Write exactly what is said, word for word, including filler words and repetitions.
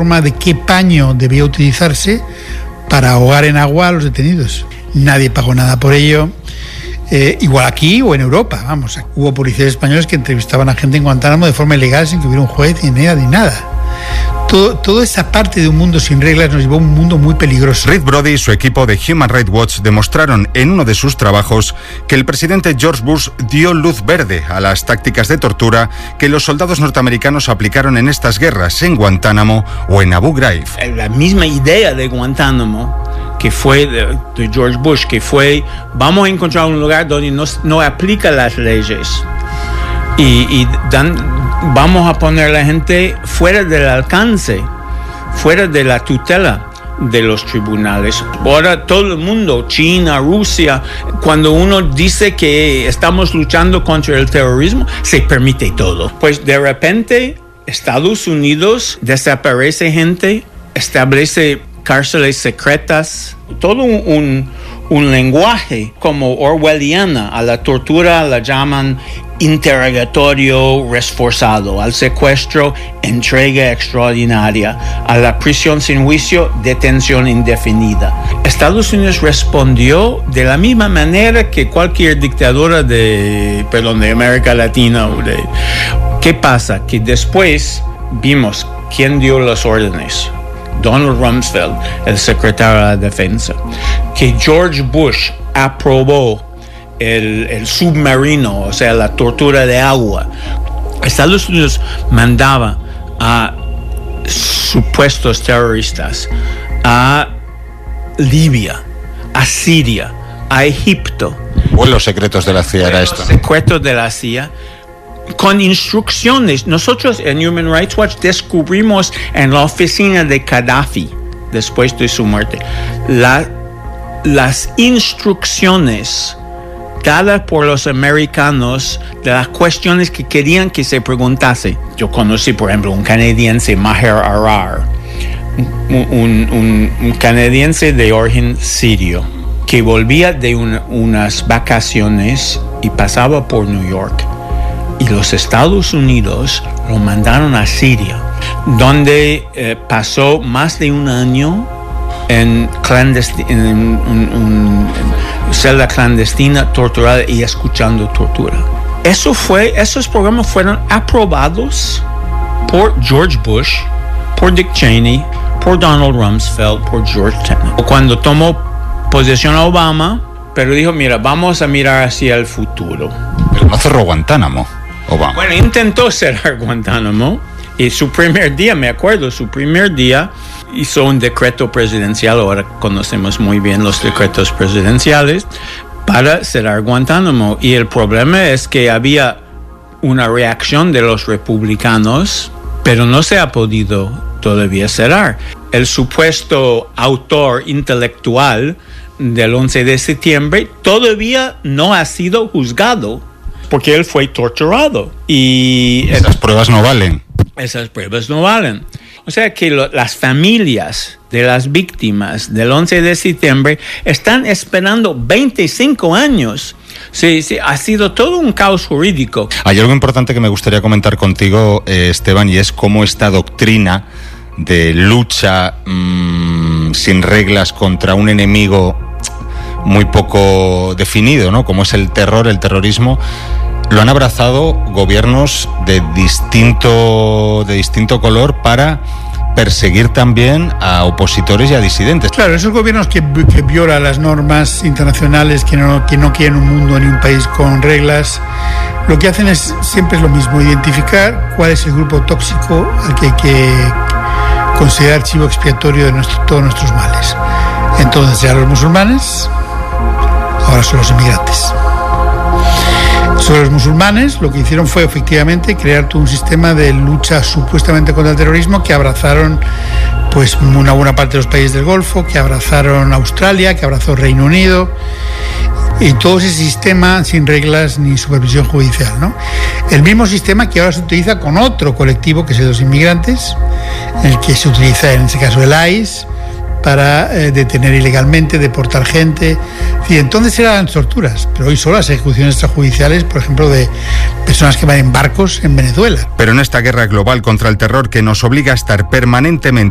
forma de qué paño debía utilizarse para ahogar en agua a los detenidos. Nadie pagó nada por ello. Eh, igual aquí o en Europa, vamos, hubo policías españoles que entrevistaban a gente en Guantánamo de forma ilegal sin que hubiera un juez ni nada, ni nada. Todo, toda esa parte de un mundo sin reglas nos llevó a un mundo muy peligroso. Reed Brody y su equipo de Human Rights Watch demostraron en uno de sus trabajos que el presidente George Bush dio luz verde a las tácticas de tortura que los soldados norteamericanos aplicaron en estas guerras en Guantánamo o en Abu Ghraib. La misma idea de Guantánamo que fue de, de George Bush, que fue vamos a encontrar un lugar donde no, no aplica las leyes y, y dan, vamos a poner a la gente fuera del alcance, fuera de la tutela de los tribunales. Ahora todo el mundo, China, Rusia, cuando uno dice que estamos luchando contra el terrorismo, se permite todo. Pues de repente Estados Unidos desaparece gente, establece cárceles secretas, todo un, un, un lenguaje como orwelliana a la tortura la llaman interrogatorio reforzado, al secuestro entrega extraordinaria, a la prisión sin juicio detención indefinida. Estados Unidos respondió de la misma manera que cualquier dictadura de, perdón, de América Latina. O de, ¿qué pasa? Que después vimos quién dio las órdenes. Donald Rumsfeld, el secretario de la Defensa, que George Bush aprobó el, el submarino, o sea, la tortura de agua. Estados Unidos mandaba a supuestos terroristas a Libia, a Siria, a Egipto. Vuelos secretos de la C I A era esto. Secretos de la C I A. Con instrucciones. Nosotros en Human Rights Watch descubrimos en la oficina de Gaddafi, después de su muerte, la, las instrucciones dadas por los americanos de las cuestiones que querían que se preguntase. Yo conocí, por ejemplo, un canadiense, Maher Arar, un, un, un, un canadiense de origen sirio, que volvía de una, unas vacaciones y pasaba por New York. Y los Estados Unidos lo mandaron a Siria, donde eh, pasó más de un año en, clandesti- en, en, en, en celda clandestina, torturada y escuchando tortura. Eso fue, esos programas fueron aprobados por George Bush, por Dick Cheney, por Donald Rumsfeld, por George Tenet. Cuando tomó posesión Obama, pero dijo, mira, vamos a mirar hacia el futuro. Pero no cerró Guantánamo, Obama. Bueno, intentó cerrar Guantánamo y su primer día, me acuerdo, su primer día hizo un decreto presidencial, ahora conocemos muy bien los decretos presidenciales, para cerrar Guantánamo. Y el problema es que había una reacción de los republicanos, pero no se ha podido todavía cerrar. El supuesto autor intelectual del once de septiembre todavía no ha sido juzgado porque él fue torturado. Y esas pruebas no valen. Esas pruebas no valen. O sea que lo, las familias de las víctimas del once de septiembre están esperando veinticinco años. Sí, sí, ha sido todo un caos jurídico. Hay algo importante que me gustaría comentar contigo, eh, Esteban, y es cómo esta doctrina de lucha mmm, sin reglas contra un enemigo muy poco definido, ¿no? Como es el terror, el terrorismo, lo han abrazado gobiernos de distinto, de distinto color para perseguir también a opositores y a disidentes. Claro, esos gobiernos que, que violan las normas internacionales, que no, que no quieren un mundo ni un país con reglas, lo que hacen es siempre es lo mismo, identificar cuál es el grupo tóxico al que hay que considerar chivo expiatorio de nuestro, todos nuestros males. Entonces, ya los musulmanes, ahora son los inmigrantes. Sobre los musulmanes, lo que hicieron fue efectivamente crear todo un sistema de lucha supuestamente contra el terrorismo que abrazaron pues una buena parte de los países del Golfo, que abrazaron Australia, que abrazó Reino Unido, y todo ese sistema sin reglas ni supervisión judicial, ¿no? El mismo sistema que ahora se utiliza con otro colectivo, que es el de los inmigrantes, en el que se utiliza en ese caso el I C E para eh, detener ilegalmente, deportar gente. Y entonces eran torturas, pero hoy solo las ejecuciones extrajudiciales, por ejemplo, de personas que van en barcos en Venezuela. Pero en esta guerra global contra el terror que nos obliga a estar permanentemente